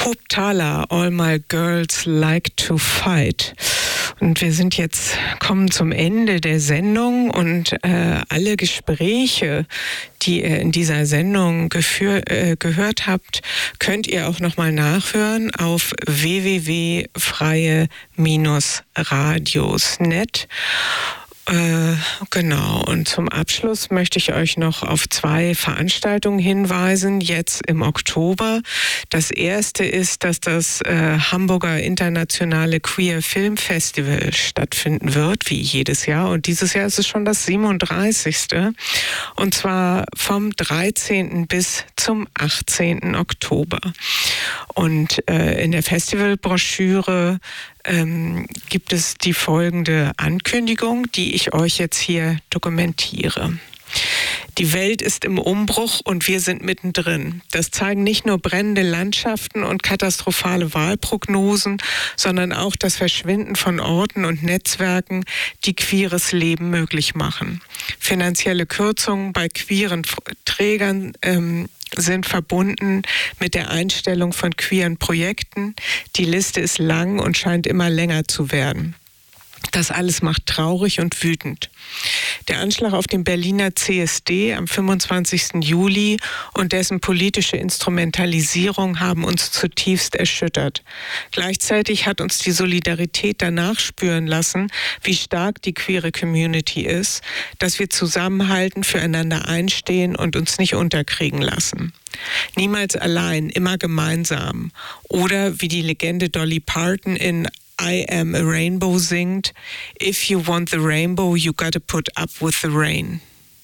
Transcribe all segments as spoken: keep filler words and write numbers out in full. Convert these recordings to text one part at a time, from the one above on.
Coop Thaler, All My Girls Like to Fight. Und wir sind jetzt, kommen zum Ende der Sendung und äh, alle Gespräche, die ihr in dieser Sendung geführ, äh, gehört habt, könnt ihr auch nochmal nachhören auf w w w punkt freie radios punkt net. Äh, genau, und zum Abschluss möchte ich euch noch auf zwei Veranstaltungen hinweisen, jetzt im Oktober. Das erste ist, dass das äh, Hamburger Internationale Queer Film Festival stattfinden wird, wie jedes Jahr. Und dieses Jahr ist es schon das siebenunddreißigste. Und zwar vom dreizehnten bis zum achtzehnten Oktober. Und äh, in der Festivalbroschüre ähm, gibt es die folgende Ankündigung, die ich euch jetzt hier dokumentiere. Die Welt ist im Umbruch und wir sind mittendrin. Das zeigen nicht nur brennende Landschaften und katastrophale Wahlprognosen, sondern auch das Verschwinden von Orten und Netzwerken, die queeres Leben möglich machen. Finanzielle Kürzungen bei queeren Trägern ähm, sind verbunden mit der Einstellung von queeren Projekten. Die Liste ist lang und scheint immer länger zu werden. Das alles macht traurig und wütend. Der Anschlag auf den Berliner C S D am fünfundzwanzigsten Juli und dessen politische Instrumentalisierung haben uns zutiefst erschüttert. Gleichzeitig hat uns die Solidarität danach spüren lassen, wie stark die queere Community ist, dass wir zusammenhalten, füreinander einstehen und uns nicht unterkriegen lassen. Niemals allein, immer gemeinsam. Oder wie die Legende Dolly Parton in I Am a Rainbow singt, If you want the rainbow, you gotta put up with the rain.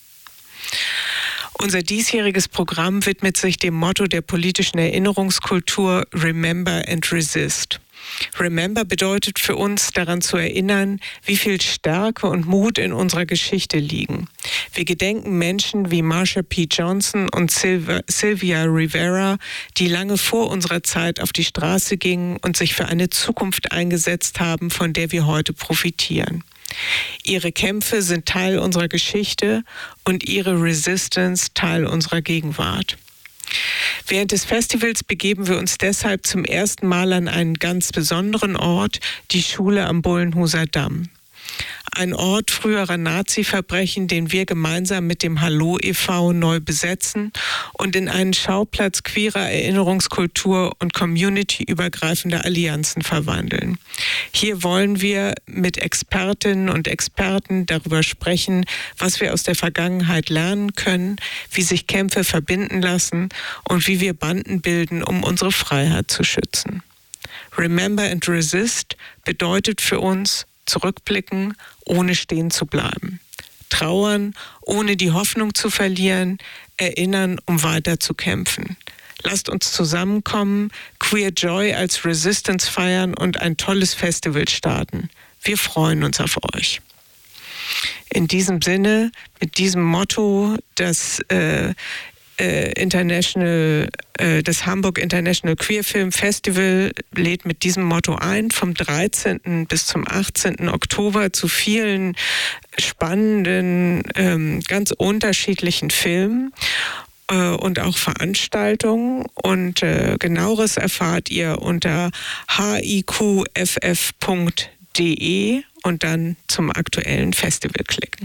Unser diesjähriges Programm widmet sich dem Motto der politischen Erinnerungskultur Remember and Resist. Remember bedeutet für uns, daran zu erinnern, wie viel Stärke und Mut in unserer Geschichte liegen. Wir gedenken Menschen wie Marsha P. Johnson und Sylvia, Sylvia Rivera, die lange vor unserer Zeit auf die Straße gingen und sich für eine Zukunft eingesetzt haben, von der wir heute profitieren. Ihre Kämpfe sind Teil unserer Geschichte und ihre Resistance Teil unserer Gegenwart. Während des Festivals begeben wir uns deshalb zum ersten Mal an einen ganz besonderen Ort, die Schule am Bullenhuser Damm. Ein Ort früherer Nazi-Verbrechen, den wir gemeinsam mit dem Hallo e V neu besetzen und in einen Schauplatz queerer Erinnerungskultur und communityübergreifender Allianzen verwandeln. Hier wollen wir mit Expertinnen und Experten darüber sprechen, was wir aus der Vergangenheit lernen können, wie sich Kämpfe verbinden lassen und wie wir Banden bilden, um unsere Freiheit zu schützen. Remember and Resist bedeutet für uns, zurückblicken, ohne stehen zu bleiben. Trauern, ohne die Hoffnung zu verlieren, erinnern, um weiter zu kämpfen. Lasst uns zusammenkommen, Queer Joy als Resistance feiern und ein tolles Festival starten. Wir freuen uns auf euch. In diesem Sinne, mit diesem Motto, das äh, International, äh, das Hamburg International Queer Film Festival lädt mit diesem Motto ein, vom dreizehnten bis zum achtzehnten Oktober zu vielen spannenden, ähm, ganz unterschiedlichen Filmen äh, und auch Veranstaltungen. Und äh, genaueres erfahrt ihr unter h i q f f punkt d e und dann zum aktuellen Festival klicken.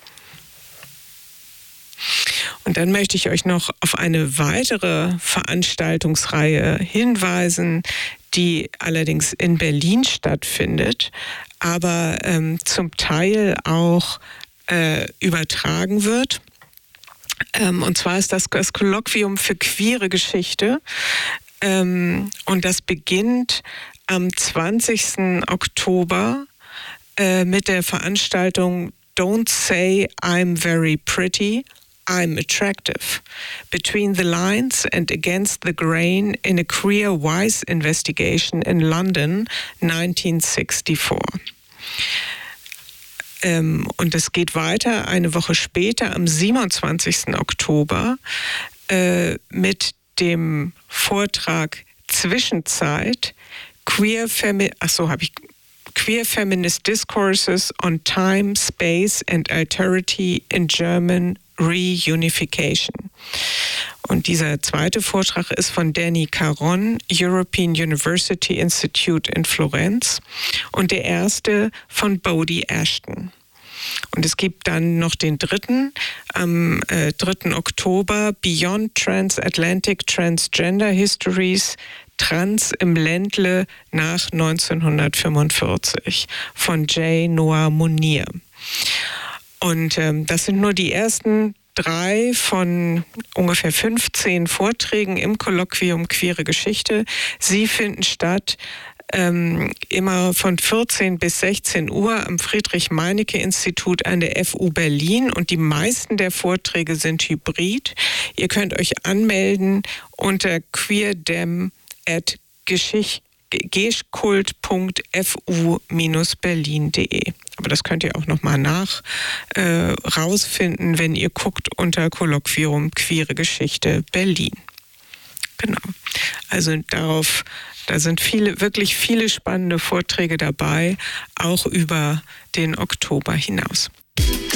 Und dann möchte ich euch noch auf eine weitere Veranstaltungsreihe hinweisen, die allerdings in Berlin stattfindet, aber ähm, zum Teil auch äh, übertragen wird. Ähm, und zwar ist das das Kolloquium für queere Geschichte. Ähm, und das beginnt am zwanzigsten Oktober äh, mit der Veranstaltung Don't Say I'm Very Pretty, I'm Attractive. Between the Lines and Against the Grain in a Queer Wise Investigation in London nineteen sixty-four. Ähm, und es geht weiter eine Woche später, am siebenundzwanzigsten Oktober, äh, mit dem Vortrag Zwischenzeit Queer Femi- Ach so, habe ich Queer Feminist Discourses on Time, Space and Alterity in German Reunification. Und dieser zweite Vortrag ist von Danny Caron, European University Institute in Florenz. Und der erste von Bodhi Ashton. Und es gibt dann noch den dritten, am äh, dritten Oktober, Beyond Transatlantic Transgender Histories, Trans im Ländle nach neunzehnhundertfünfundvierzig von J. Noah Munir. Und ähm, das sind nur die ersten drei von ungefähr fünfzehn Vorträgen im Kolloquium Queere Geschichte. Sie finden statt ähm, immer von vierzehn bis sechzehn Uhr am Friedrich-Meinecke-Institut an der F U Berlin und die meisten der Vorträge sind hybrid. Ihr könnt euch anmelden unter queerdem at geschkult punkt f u dash berlin punkt de. Aber das könnt ihr auch nochmal nach äh, rausfinden, wenn ihr guckt unter Kolloquium Queere Geschichte Berlin. Genau. Also darauf, da sind viele, wirklich viele spannende Vorträge dabei, auch über den Oktober hinaus.